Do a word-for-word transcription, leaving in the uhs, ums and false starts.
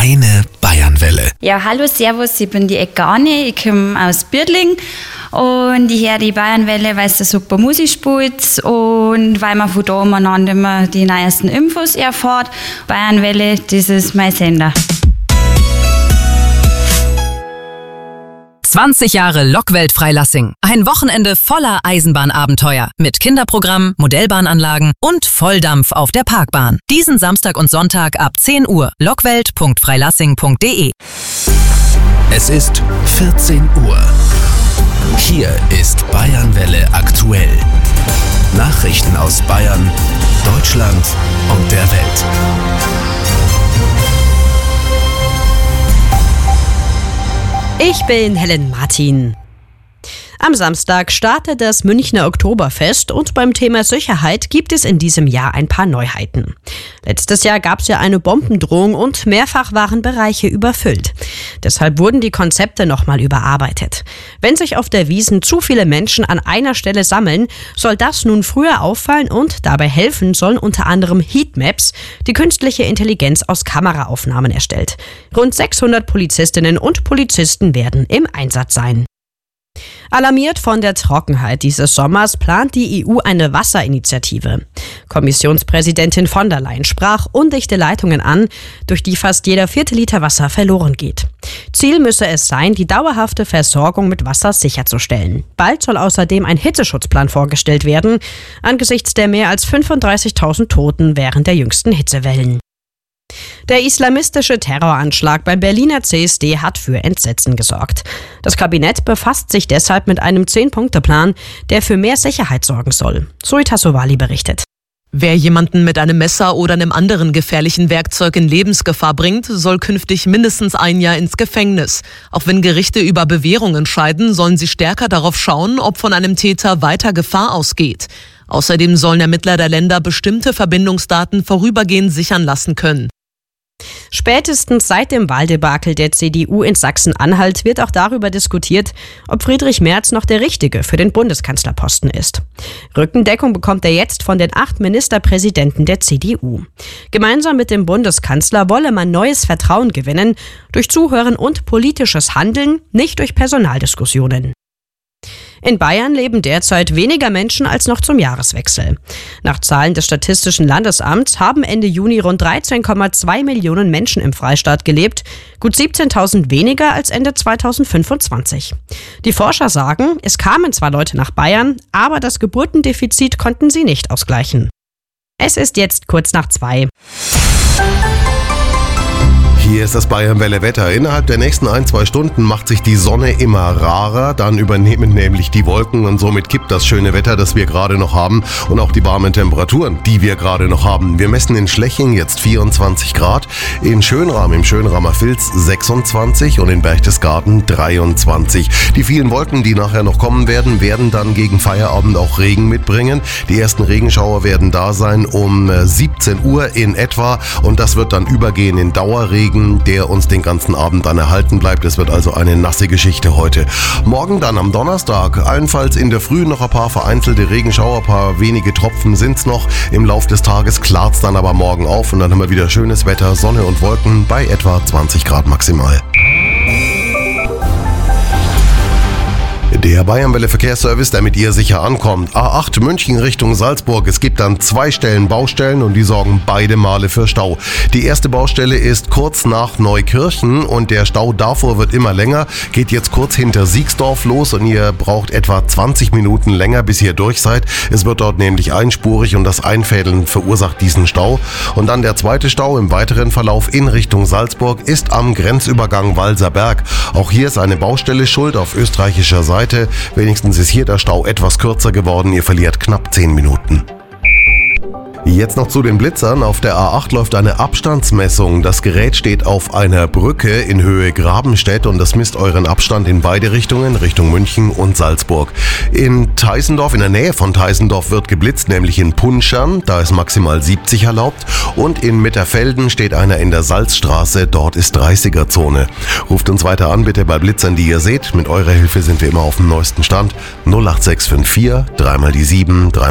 Deine Bayernwelle. Ja, hallo, servus, ich bin die Egane, ich komme aus Birdling und ich höre die Bayernwelle, weil es da super Musik spielt und weil man von da umeinander immer die neuesten Infos erfährt. Bayernwelle, das ist mein Sender. zwanzig Jahre Lokwelt Freilassing. Ein Wochenende voller Eisenbahnabenteuer. Mit Kinderprogramm, Modellbahnanlagen und Volldampf auf der Parkbahn. Diesen Samstag und Sonntag ab zehn Uhr. lockwelt punkt freilassing punkt de. Es ist vierzehn Uhr. Hier ist Bayernwelle aktuell. Nachrichten aus Bayern, Deutschland und der Welt. Ich bin Helen Martin. Am Samstag startet das Münchner Oktoberfest und beim Thema Sicherheit gibt es in diesem Jahr ein paar Neuheiten. Letztes Jahr gab es ja eine Bombendrohung und mehrfach waren Bereiche überfüllt. Deshalb wurden die Konzepte nochmal überarbeitet. Wenn sich auf der Wiesn zu viele Menschen an einer Stelle sammeln, soll das nun früher auffallen und dabei helfen sollen unter anderem Heatmaps, die künstliche Intelligenz aus Kameraaufnahmen erstellt. Rund sechshundert Polizistinnen und Polizisten werden im Einsatz sein. Alarmiert von der Trockenheit dieses Sommers plant die E U eine Wasserinitiative. Kommissionspräsidentin von der Leyen sprach undichte Leitungen an, durch die fast jeder vierte Liter Wasser verloren geht. Ziel müsse es sein, die dauerhafte Versorgung mit Wasser sicherzustellen. Bald soll außerdem ein Hitzeschutzplan vorgestellt werden, angesichts der mehr als fünfunddreißigtausend Toten während der jüngsten Hitzewellen. Der islamistische Terroranschlag beim Berliner C S D hat für Entsetzen gesorgt. Das Kabinett befasst sich deshalb mit einem zehn-Punkte-Plan, der für mehr Sicherheit sorgen soll. Zoe Tassovali berichtet. Wer jemanden mit einem Messer oder einem anderen gefährlichen Werkzeug in Lebensgefahr bringt, soll künftig mindestens ein Jahr ins Gefängnis. Auch wenn Gerichte über Bewährung entscheiden, sollen sie stärker darauf schauen, ob von einem Täter weiter Gefahr ausgeht. Außerdem sollen Ermittler der Länder bestimmte Verbindungsdaten vorübergehend sichern lassen können. Spätestens seit dem Wahldebakel der C D U in Sachsen-Anhalt wird auch darüber diskutiert, ob Friedrich Merz noch der Richtige für den Bundeskanzlerposten ist. Rückendeckung bekommt er jetzt von den acht Ministerpräsidenten der C D U. Gemeinsam mit dem Bundeskanzler wolle man neues Vertrauen gewinnen, durch Zuhören und politisches Handeln, nicht durch Personaldiskussionen. In Bayern leben derzeit weniger Menschen als noch zum Jahreswechsel. Nach Zahlen des Statistischen Landesamts haben Ende Juni rund dreizehn Komma zwei Millionen Menschen im Freistaat gelebt, gut siebzehntausend weniger als Ende zweitausendfünfundzwanzig. Die Forscher sagen, es kamen zwar Leute nach Bayern, aber das Geburtendefizit konnten sie nicht ausgleichen. Es ist jetzt kurz nach zwei. Hier ist das Bayernwelle Wetter. Innerhalb der nächsten ein, zwei Stunden macht sich die Sonne immer rarer. Dann übernehmen nämlich die Wolken und somit kippt das schöne Wetter, das wir gerade noch haben und auch die warmen Temperaturen, die wir gerade noch haben. Wir messen in Schleching jetzt vierundzwanzig Grad, in Schönrahm im Schönramer Vils sechsundzwanzig und in Berchtesgaden dreiundzwanzig. Die vielen Wolken, die nachher noch kommen werden, werden dann gegen Feierabend auch Regen mitbringen. Die ersten Regenschauer werden da sein um siebzehn Uhr in etwa und das wird dann übergehen in Dauerregen, der uns den ganzen Abend dann erhalten bleibt. Es wird also eine nasse Geschichte heute. Morgen dann am Donnerstag, allenfalls in der Früh noch ein paar vereinzelte Regenschauer, ein paar wenige Tropfen sind es noch. Im Lauf des Tages klart es dann aber morgen auf und dann haben wir wieder schönes Wetter, Sonne und Wolken bei etwa zwanzig Grad maximal. Der Bayernwelle Verkehrsservice, der mit ihr sicher ankommt. A acht München Richtung Salzburg. Es gibt an zwei Stellen Baustellen und die sorgen beide Male für Stau. Die erste Baustelle ist kurz nach Neukirchen und der Stau davor wird immer länger. Geht jetzt kurz hinter Siegsdorf los und ihr braucht etwa zwanzig Minuten länger, bis ihr durch seid. Es wird dort nämlich einspurig und das Einfädeln verursacht diesen Stau. Und dann der zweite Stau im weiteren Verlauf in Richtung Salzburg ist am Grenzübergang Walserberg. Auch hier ist eine Baustelle schuld auf österreichischer Seite. Wenigstens ist hier der Stau etwas kürzer geworden. Ihr verliert knapp zehn Minuten. Jetzt noch zu den Blitzern. Auf der A acht läuft eine Abstandsmessung. Das Gerät steht auf einer Brücke in Höhe Grabenstedt und das misst euren Abstand in beide Richtungen, Richtung München und Salzburg. In Teisendorf, in der Nähe von Teisendorf wird geblitzt, nämlich in Punschern. Da ist maximal siebzig erlaubt. Und in Mitterfelden steht einer in der Salzstraße. Dort ist dreißiger-Zone. Ruft uns weiter an, bitte, bei Blitzern, die ihr seht. Mit eurer Hilfe sind wir immer auf dem neuesten Stand. null acht sechs fünf vier, dreimal die sieben, dreimal